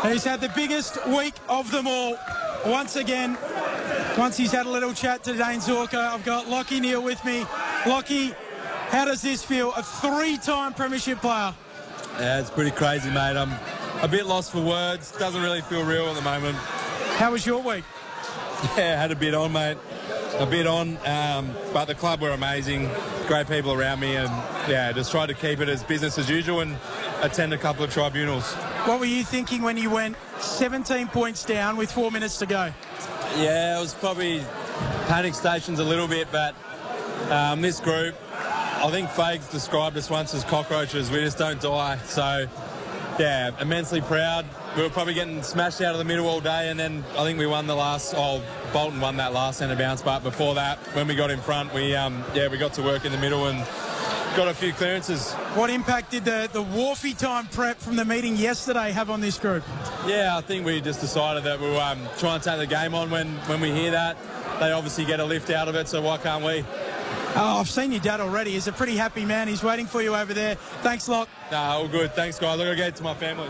He's had the biggest week of them all. Once again, once he's had a little chat to Dane Zorko, I've got Lachie Neale with me. Lachie, how does this feel? A 3-time premiership player. Yeah, it's pretty crazy, mate. I'm a bit lost for words. Doesn't really feel real at the moment. How was your week? Yeah, had a bit on, mate. A bit on, but the club were amazing. Great people around me, and yeah, just tried to keep it as business as usual and attend a couple of tribunals. What were you thinking when you went 17 points down with 4 minutes to go? Yeah, it was probably panic stations a little bit, but this group, I think Fags described us once as cockroaches. We just don't die. So, yeah, immensely proud. We were probably getting smashed out of the middle all day, and then I think we won the last. Bolton won that last centre bounce, but before that, when we got in front, we got to work in the middle and got a few clearances. What impact did the Wharfie time prep from the meeting yesterday have on this group? Yeah, I think we just decided that we'll try and take the game on when we hear that. They obviously get a lift out of it, so why can't we? Oh, I've seen your dad already. He's a pretty happy man. He's waiting for you over there. Thanks, Lock. Nah, all good. Thanks, guys. Look, I'll get it to my family.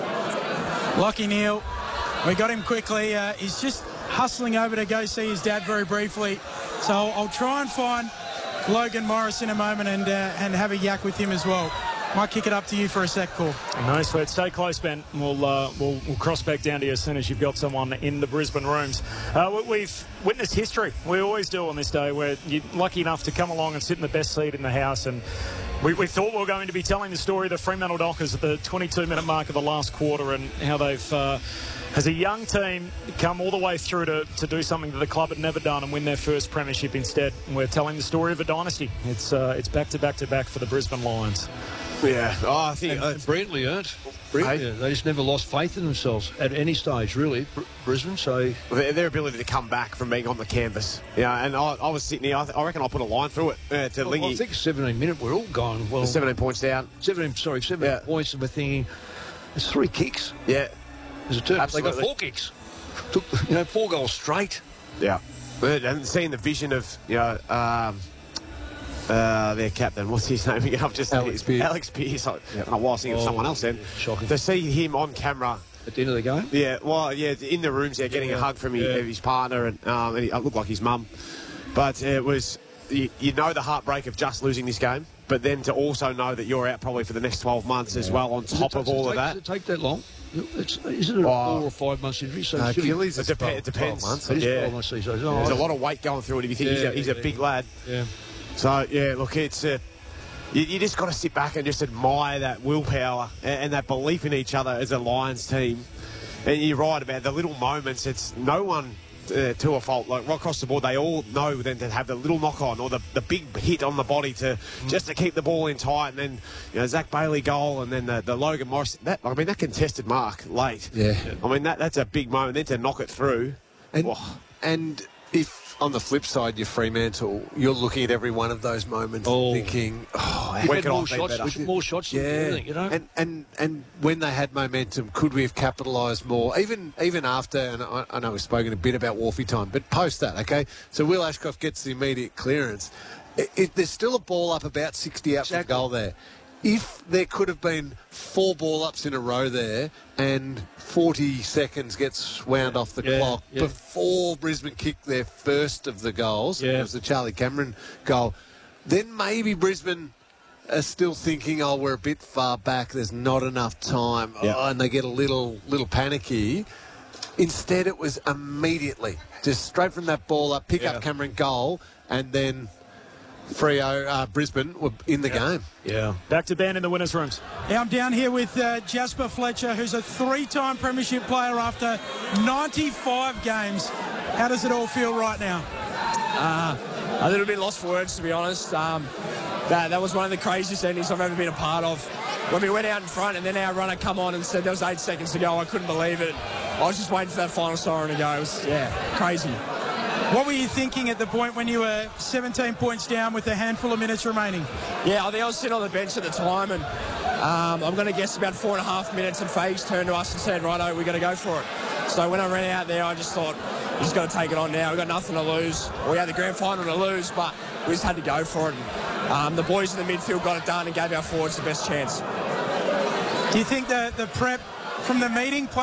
Lachie Neale, we got him quickly. He's just hustling over to go see his dad very briefly. So I'll try and find Logan Morris in a moment and have a yak with him as well. Might kick it up to you for a sec, call. No sweat. Stay close, Ben. We'll cross back down to you as soon as you've got someone in the Brisbane rooms. We've witnessed history. We always do on this day, where you're lucky enough to come along and sit in the best seat in the house. And we thought we were going to be telling the story of the Fremantle Dockers at the 22-minute mark of the last quarter and how they've, as a young team, come all the way through to do something that the club had never done and win their first premiership instead. We're telling the story of a dynasty. It's back-to-back-to-back for the Brisbane Lions. Yeah, I think brilliantly earned. Brilliantly. They just never lost faith in themselves at any stage, really, Brisbane. So their ability to come back from being on the canvas. Yeah, and I was sitting here. I reckon I put a line through it to Lingy. I think 17-minute, we're all going well. 17 points down. 17 points, and we're thinking it's 3 kicks. Yeah, there's a turn. Absolutely. They got 4 kicks. Took 4 goals straight. Yeah, and seeing the vision of their captain, what's his name again? Alex Pearce. I was thinking of someone else then. Shocking. To see him on camera at the end of the game. Yeah, well, yeah, in the rooms there, getting a hug from his partner, and it looked like his mum. But it was, you know, the heartbreak of just losing this game, but then to also know that you're out probably for the next 12 months as well, on top of all of that. Does it take that long? Isn't it a 4 or 5 months injury? So Achilles, it depends. Months. There's a lot of weight going through it if you think he's a big lad. Yeah. So, yeah, look, it's you just got to sit back and just admire that willpower and that belief in each other as a Lions team. And you're right about the little moments. It's no one to a fault. Like, right across the board, they all know then to have the little knock-on or the big hit on the body just to keep the ball in tight. And then, Zach Bailey goal and then the Logan Morris. That contested mark late. Yeah. I mean, that's a big moment. Then to knock it through. And if on the flip side, you're Fremantle, you're looking at every one of those moments and thinking, we had more shots than anything, you know? And when they had momentum, could we have capitalised more? Even after, and I know we've spoken a bit about Wharfie time, but post that, okay? So Will Ashcroft gets the immediate clearance. There's still a ball up about 60 out for the goal there. If there could have been 4 ball-ups in a row there and 40 seconds gets wound off the clock before Brisbane kicked their first of the goals, it was the Charlie Cameron goal, then maybe Brisbane are still thinking, we're a bit far back, there's not enough time, and they get a little panicky. Instead, it was immediately, just straight from that ball up, pick up Cameron goal, and then Brisbane were in the game. Yeah. Back to Ben in the winners' rooms. Yeah, I'm down here with Jasper Fletcher, who's a 3-time premiership player after 95 games. How does it all feel right now? A little bit lost for words, to be honest. That was one of the craziest endings I've ever been a part of. When we went out in front and then our runner come on and said there was 8 seconds to go, I couldn't believe it. I was just waiting for that final siren to go. It was, crazy. What were you thinking at the point when you were 17 points down with a handful of minutes remaining? Yeah, I think I was sitting on the bench at the time, and I'm going to guess about 4.5 minutes, and Fags turned to us and said, righto, we're going to go for it. So when I ran out there, I just thought, we just got to take it on now. We've got nothing to lose. We had the grand final to lose, but we just had to go for it. And, the boys in the midfield got it done and gave our forwards the best chance. Do you think the prep from the meeting